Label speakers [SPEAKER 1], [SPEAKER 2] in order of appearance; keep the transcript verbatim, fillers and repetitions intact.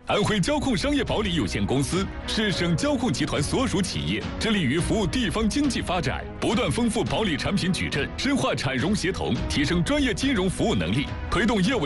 [SPEAKER 1] 安徽交控商业保理有限公司是省交控集团所属企业，致力于服务地方经济发展，不断丰富保理产品矩阵，深化产融协同，提升专业金融服务能力，推动业务